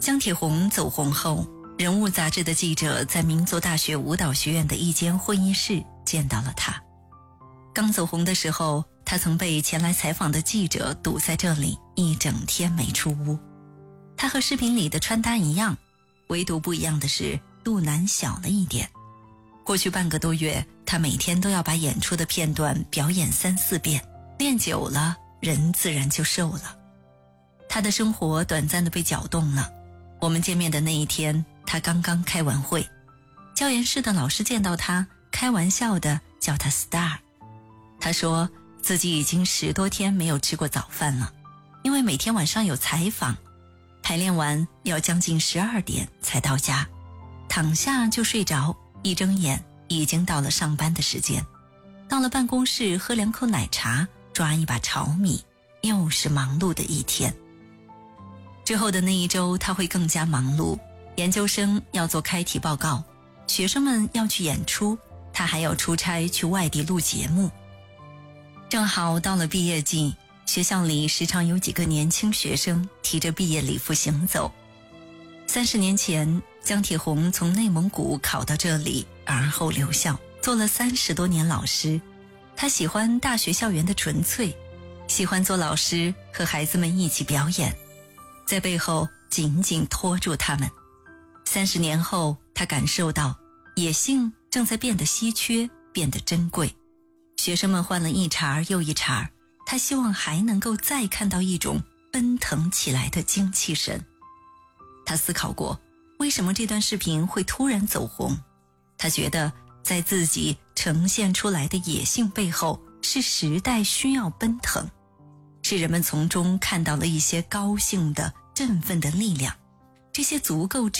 姜铁红走红后，人物杂志的记者在民族大学舞蹈学院的一间会议室见到了他。刚走红的时候，他曾被前来采访的记者堵在这里一整天没出屋。他和视频里的穿搭一样，唯独不一样的是肚腩小了一点。过去半个多月，他每天都要把演出的片段表演3-4遍，练久了，人自然就瘦了。他的生活短暂地被搅动了。我们见面的那一天，他刚刚开完会，教研室的老师见到他，开玩笑地叫他 Star。 他说自己已经10多天没有吃过早饭了，因为每天晚上有采访，排练完要将近12点才到家，躺下就睡着，一睁眼已经到了上班的时间。到了办公室喝2口奶茶，抓一把炒米，又是忙碌的一天。之后的那一周他会更加忙碌，研究生要做开题报告，学生们要去演出，他还要出差去外地录节目。正好到了毕业季，学校里时常有几个年轻学生提着毕业礼服行走。30年前，姜铁红从内蒙古考到这里，而后留校，做了30多年老师。他喜欢大学校园的纯粹，喜欢做老师和孩子们一起表演，在背后紧紧拖住他们。30年后，他感受到野性正在变得稀缺，变得珍贵。学生们换了一茬又一茬，他希望还能够再看到一种奔腾起来的精气神。他思考过，为什么这段视频会突然走红？他觉得在自己呈现出来的野性背后，是时代需要奔腾，是人们从中看到了一些高兴的、振奋的力量，这些足够